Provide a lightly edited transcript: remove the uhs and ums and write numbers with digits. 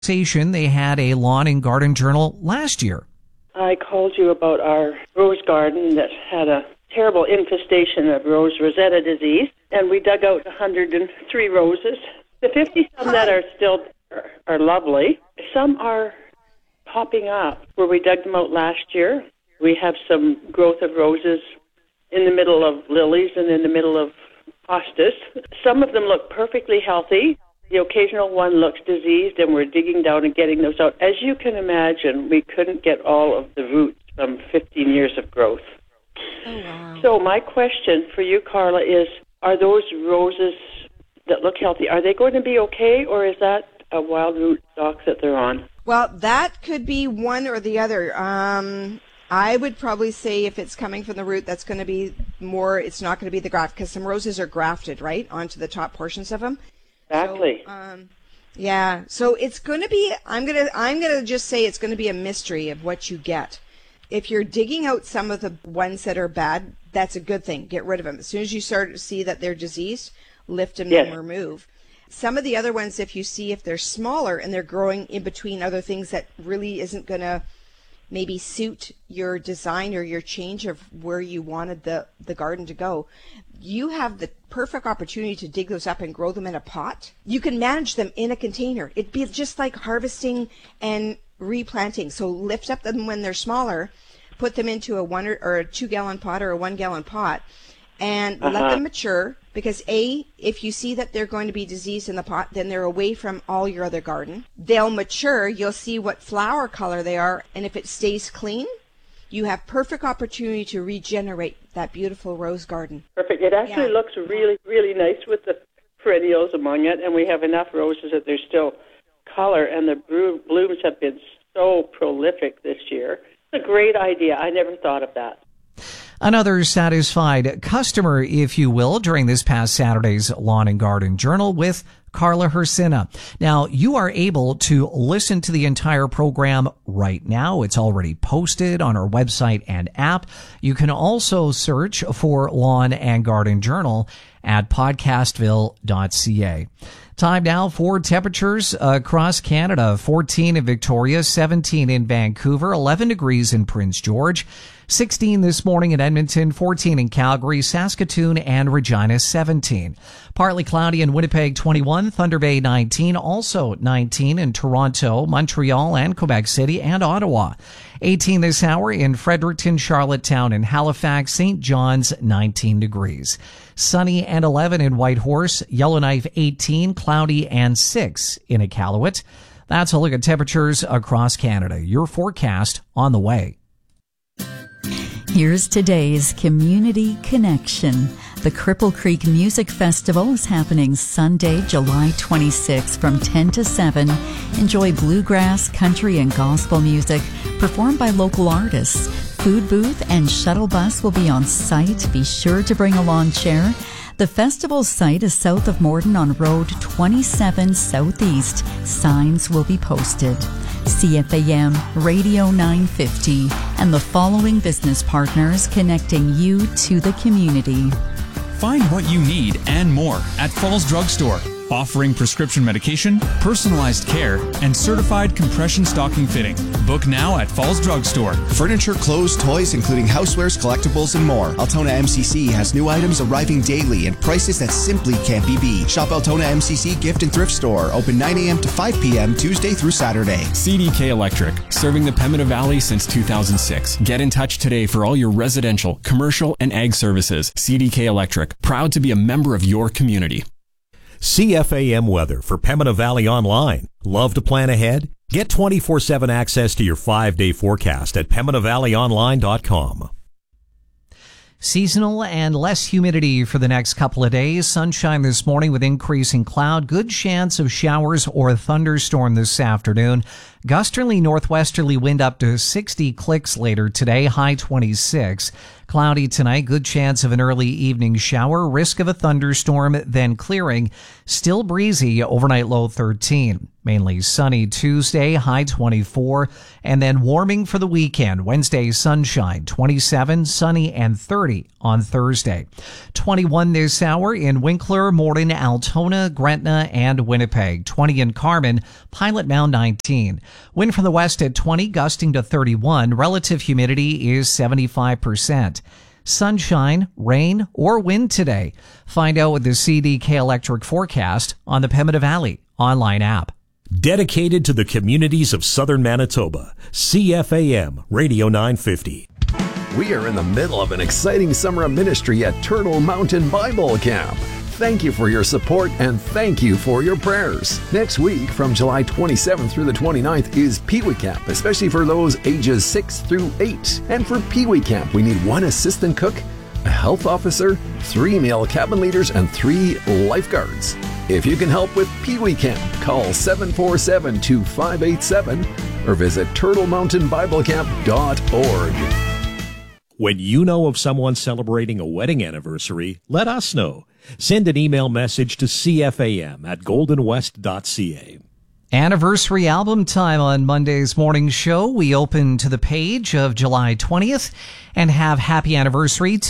They had a lawn and garden journal last year. I called you about our rose garden that had a terrible infestation of rose rosetta disease, and we dug out 103 roses. The 50-some that are still are lovely. Some are popping up where we dug them out last year. We have some growth of roses in the middle of lilies and in the middle of hostas. Some of them look perfectly healthy. The occasional one looks diseased, and we're digging down and getting those out. As you can imagine, we couldn't get all of the roots from 15 years of growth. Oh, wow. So my question for you, Carla, is, are those roses that look healthy, are they going to be okay, or is that a wild root stock that they're on? Well, that could be one or the other. I would probably say if it's coming from the root, that's going to be more, it's not going to be the graft, because some roses are grafted, right, onto the top portions of them. Exactly. So, yeah, so it's going to be, I'm going to just say it's going to be a mystery of what you get. If you're digging out some of the ones that are bad, that's a good thing. Get rid of them. As soon as you start to see that they're diseased, lift them and remove. Some of the other ones, if you see if they're smaller and they're growing in between other things that really isn't going to maybe suit your design or your change of where you wanted the garden to go, you have the perfect opportunity to dig those up and grow them in a pot. You can manage them in a container. It'd be just like harvesting and replanting. So lift up them when they're smaller, put them into a 1 or a 2 gallon pot or a 1 gallon pot, and let them mature. Because if you see that they're going to be diseased in the pot, then they're away from all your other garden. They'll mature. You'll see what flower color they are, and if it stays clean, you have perfect opportunity to regenerate that beautiful rose garden. Perfect. It actually looks really, really nice with the perennials among it, and we have enough roses that there's still color, and the blooms have been so prolific this year. It's a great idea. I never thought of that. Another satisfied customer, if you will, during this past Saturday's Lawn and Garden Journal with Carla Hersina. Now, you are able to listen to the entire program right now. It's already posted on our website and app. You can also search for Lawn and Garden Journal at podcastville.ca. Time now for temperatures across Canada. 14 in Victoria, 17 in Vancouver, 11 degrees in Prince George, 16 this morning in Edmonton, 14 in Calgary, Saskatoon, and Regina, 17. Partly cloudy in Winnipeg, 21, Thunder Bay, 19, also 19 in Toronto, Montreal, and Quebec City, and Ottawa. 18 this hour in Fredericton, Charlottetown, and Halifax, St. John's, 19 degrees. Sunny and 11 in Whitehorse, Yellowknife 18, cloudy and 6 in Iqaluit. That's a look at temperatures across Canada. Your forecast on the way. Here's today's Community Connection. The Cripple Creek Music Festival is happening Sunday, July 26th from 10 to 7. Enjoy bluegrass, country, and gospel music performed by local artists. Food booth and shuttle bus will be on site. Be sure to bring a lawn chair. The festival site is south of Morden on Road 27 Southeast. Signs will be posted. CFAM Radio 950 and the following business partners connecting you to the community. Find what you need and more at Falls Drug Store, offering prescription medication, personalized care, and certified compression stocking fitting. Book now at Falls Drug Store. Furniture, clothes, toys, including housewares, collectibles, and more. Altona MCC has new items arriving daily and prices that simply can't be beat. Shop Altona MCC Gift and Thrift Store, open 9 a.m. to 5 p.m. Tuesday through Saturday. CDK Electric, serving the Pembina Valley since 2006. Get in touch today for all your residential, commercial, and ag services. CDK Electric, proud to be a member of your community. CFAM weather for Pembina Valley Online. Love to plan ahead? Get 24/7 access to your 5-day forecast at PembinaValleyOnline.com. Seasonal and less humidity for the next couple of days. Sunshine this morning with increasing cloud. Good chance of showers or a thunderstorm this afternoon. Gusterly northwesterly wind up to 60 clicks later today, high 26. Cloudy tonight, good chance of an early evening shower, risk of a thunderstorm, then clearing. Still breezy, overnight low 13. Mainly sunny Tuesday, high 24, and then warming for the weekend. Wednesday, sunshine, 27, sunny, and 30 on Thursday. 21 this hour in Winkler, Morden, Altona, Gretna, and Winnipeg. 20 in Carmen, Pilot Mound 19. Wind from the west at 20, gusting to 31. Relative humidity is 75%. Sunshine, rain, or wind today. Find out with the CDK Electric forecast on the Pembina Valley online app. Dedicated to the communities of southern Manitoba, CFAM Radio 950. We are in the middle of an exciting summer of ministry at Turtle Mountain Bible Camp. Thank you for your support and thank you for your prayers. Next week, from July 27th through the 29th, is Pee Wee Camp, especially for those ages 6 through 8. And for Pee Wee Camp, we need 1 assistant cook, a health officer, 3 male cabin leaders, and 3 lifeguards. If you can help with Pee Wee Camp, call 747-2587 or visit turtlemountainbiblecamp.org. When you know of someone celebrating a wedding anniversary, let us know. Send an email message to cfam@goldenwest.ca. Anniversary album time on Monday's morning show. We open to the page of July 20th and have happy anniversary